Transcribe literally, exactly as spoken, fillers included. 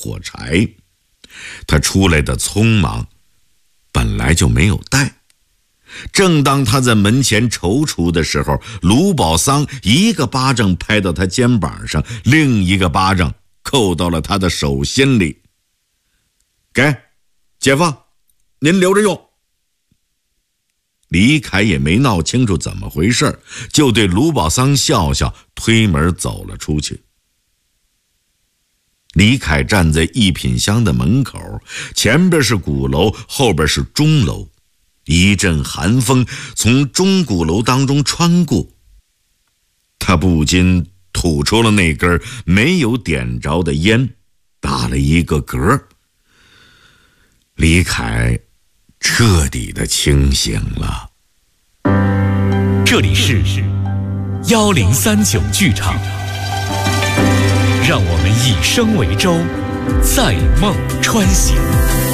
火柴。他出来的匆忙，本来就没有带。正当他在门前踌躇的时候，卢宝桑一个巴掌拍到他肩膀上，另一个巴掌扣到了他的手心里。给，姐夫，您留着用。李凯也没闹清楚怎么回事，就对卢宝桑笑笑，推门走了出去。李凯站在一品香的门口，前边是鼓楼，后边是钟楼。一阵寒风从钟鼓楼当中穿过，他不禁吐出了那根没有点着的烟，打了一个嗝。李凯彻底的清醒了。 这里是幺零三九剧场，让我们以声为舟，载梦穿行。